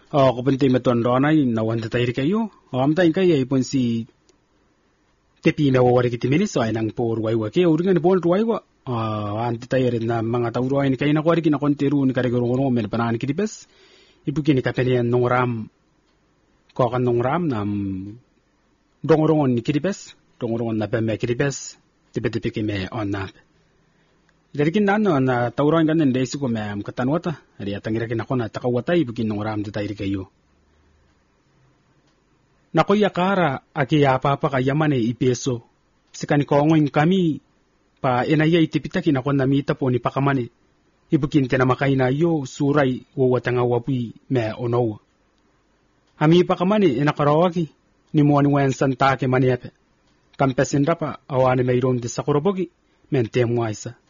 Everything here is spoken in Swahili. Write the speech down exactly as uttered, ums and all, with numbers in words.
o ko pente meton dona na wanda tairi kayo o am tai kai ai pon si tepi me wore kiti mini so ai nang por wai wa ke uringan bon wai wa anti tairi na mga tauro ai kai na ko ri na konteru ni kare goro men panan kiti bes ibu kini kapelian nongram ko kan nongram nam dongorongon ni kiti bes dongorongon na pe me kiti bes tipe tipe ke me on na dari kin nan na tauran kan den desi ko me am katanwata ari atangira kin ako na takawata ibu kin nongram de tairi kayo na ko yakara aki apa apa ka yamane ipeso sikani ko ngoin kami pa enaya itipita kin ako namita po ni pakamane ibu kin tena makaina yo surai wo watanga wapi me ono ami pakamane enakarawaki ni muani wen santa ke maniepe kampesin rapa awane meiron de sakorobogi men temwaisa